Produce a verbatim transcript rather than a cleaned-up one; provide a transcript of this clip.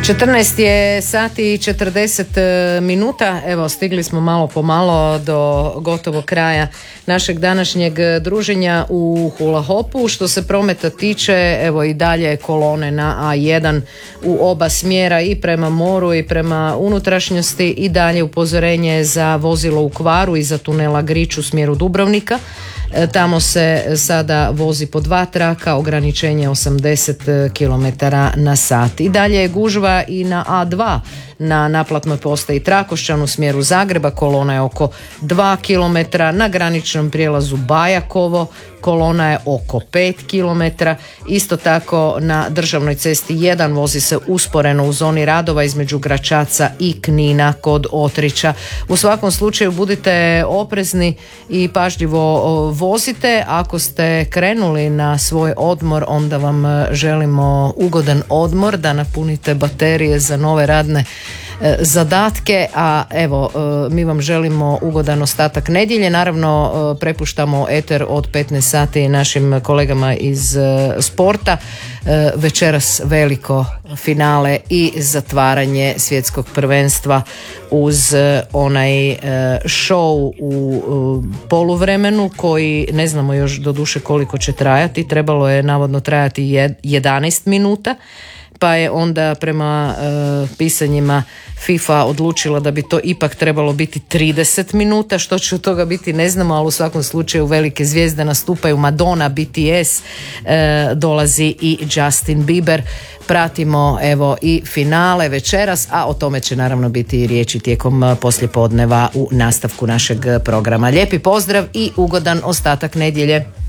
četrnaest je sati i četrdeset minuta, evo stigli smo malo po malo do gotovo kraja našeg današnjeg druženja u hula hopu. Što se prometa tiče, evo i dalje kolone na A jedan u oba smjera, i prema moru i prema unutrašnjosti, i dalje upozorenje za vozilo u kvaru iza tunela Grič u smjeru Dubrovnika. Tamo se sada vozi po dva traka, ograničenje osamdeset kilometara na sat. I dalje je gužva i na A dva na naplatnoj postaji Trakošćan u smjeru Zagreba, kolona je oko dva kilometra. Na graničnom prijelazu Bajakovo kolona je oko pet kilometara. Isto tako na državnoj cesti jedan vozi se usporeno u zoni radova između Gračaca i Knina kod Otrića. U svakom slučaju budite oprezni i pažljivo vozite. Ako ste krenuli na svoj odmor, onda vam želimo ugodan odmor, da napunite baterije za nove radne zadatke, a evo mi vam želimo ugodan ostatak nedjelje. Naravno prepuštamo eter od petnaest sati našim kolegama iz sporta. Večeras veliko finale i zatvaranje svjetskog prvenstva uz onaj show u poluvremenu koji ne znamo još doduše koliko će trajati. Trebalo je navodno trajati jedanaest minuta, pa je onda prema e, pisanjima FIFA odlučila da bi to ipak trebalo biti trideset minuta. Što će od toga biti ne znamo, ali u svakom slučaju velike zvijezde nastupaju. Madonna, B T S, e, dolazi i Justin Bieber. Pratimo evo i finale večeras, a o tome će naravno biti i riječi tijekom poslijepodneva u nastavku našeg programa. Lijepi pozdrav i ugodan ostatak nedjelje.